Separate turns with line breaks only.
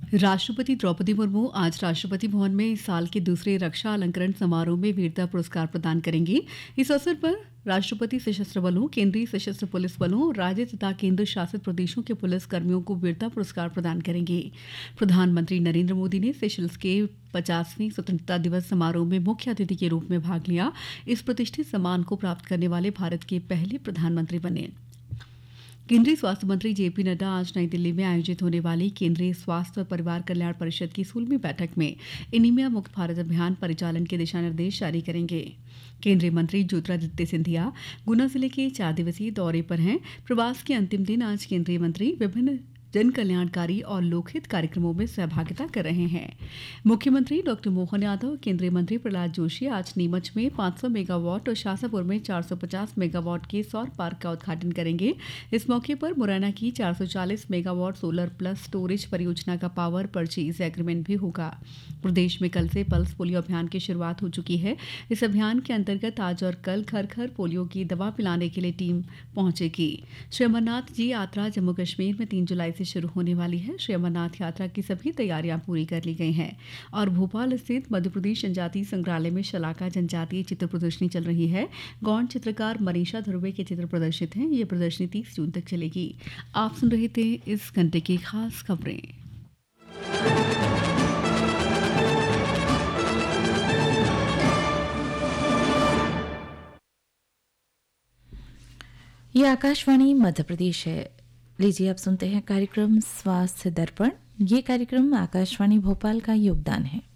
राष्ट्रपति द्रौपदी मुर्मू आज राष्ट्रपति भवन में इस साल के दूसरे रक्षा अलंकरण समारोह में वीरता पुरस्कार प्रदान करेंगी। इस अवसर पर राष्ट्रपति सशस्त्र बलों, केंद्रीय सशस्त्र पुलिस बलों, राज्य तथा केंद्र शासित प्रदेशों के पुलिस कर्मियों को वीरता पुरस्कार प्रदान करेंगे। प्रधानमंत्री नरेंद्र मोदी ने सेशल्स के 50वें स्वतंत्रता दिवस समारोह में मुख्य अतिथि के रूप में भाग लिया। इस प्रतिष्ठित सम्मान को प्राप्त करने वाले भारत के पहले प्रधानमंत्री बने। केंद्रीय स्वास्थ्य मंत्री जेपी नड्डा आज नई दिल्ली में आयोजित होने वाली केंद्रीय स्वास्थ्य और परिवार कल्याण परिषद की 16वीं बैठक में एनीमिया मुक्त भारत अभियान परिचालन के दिशा निर्देश जारी करेंगे। केंद्रीय मंत्री ज्योतिरादित्य सिंधिया गुना जिले के 4 दिवसीय दौरे पर हैं। प्रवास के अंतिम दिन आज केंद्रीय मंत्री विभिन्न जन कल्याणकारी और लोकहित कार्यक्रमों में सहभागिता कर रहे हैं। मुख्यमंत्री डॉ मोहन यादव, केंद्रीय मंत्री प्रहलाद जोशी आज नीमच में 500 मेगावाट और शाजापुर में 450 मेगावाट के सौर पार्क का उद्घाटन करेंगे। इस मौके पर मुरैना की 440 मेगावाट सोलर प्लस स्टोरेज परियोजना का पावर परचेज एग्रीमेंट भी होगा। प्रदेश में कल से पल्स पोलियो अभियान की शुरुआत हो चुकी है। इस अभियान के अंतर्गत आज और कल घर घर पोलियो की दवा पिलाने के लिए टीम पहुंचेगी। श्री अमरनाथ जी यात्रा जम्मू कश्मीर में 3 जुलाई से शुरू होने वाली है। श्री अमरनाथ यात्रा की सभी तैयारियां पूरी कर ली गई हैं और भोपाल स्थित मध्य प्रदेश जनजातीय संग्रहालय में शलाका जनजातीय चित्र प्रदर्शनी चल रही है। गौंड चित्रकार मनीषा ध्रुवे के चित्र प्रदर्शित हैं। ये प्रदर्शनी 30 जून तक चलेगी। आप सुन रहे थे इस घंटे की खास खबरें।
ये आकाशवाणी मध्य प्रदेश है। लीजिए अब सुनते हैं कार्यक्रम स्वास्थ्य दर्पण। ये कार्यक्रम आकाशवाणी भोपाल का योगदान है।